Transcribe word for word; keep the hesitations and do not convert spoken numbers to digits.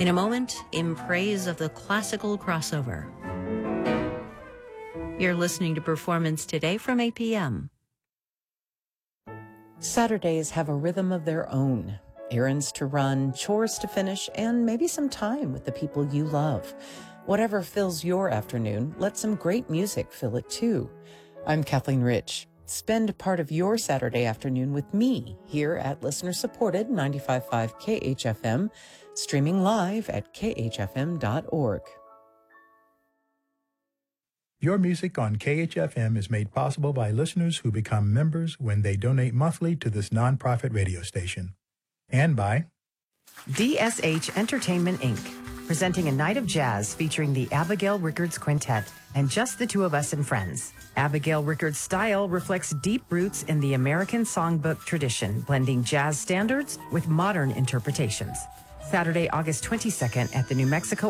In a moment, in praise of the classical crossover. You're listening to Performance Today from eight p.m. Saturdays have a rhythm of their own. Errands to run, chores to finish, and maybe some time with the people you love. Whatever fills your afternoon, let some great music fill it too. I'm Kathleen Rich. Spend part of your Saturday afternoon with me here at listener-supported ninety-five point five K H F M, streaming live at k h f m dot org. Your music on K H F M is made possible by listeners who become members when they donate monthly to this nonprofit radio station. And by D S H Entertainment, Incorporated, presenting a night of jazz featuring the Abigail Rickards Quintet and Just the Two of Us and Friends. Abigail Rickards' style reflects deep roots in the American songbook tradition, blending jazz standards with modern interpretations. Saturday, August twenty-second at the New Mexico